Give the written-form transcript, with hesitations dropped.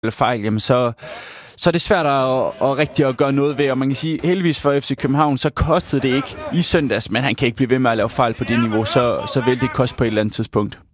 fejl, jamen så er det svært at rigtig at gøre noget ved, og man kan sige, heldigvis for FC København, så kostede det ikke i søndags, men han kan ikke blive ved med at lave fejl på det niveau, så vil det koste på et eller andet tidspunkt.